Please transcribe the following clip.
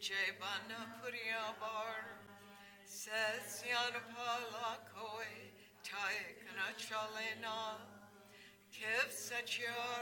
Jebana Puria Bar, says Yanapala Koe, Tai Kanachalena, Kiv Setya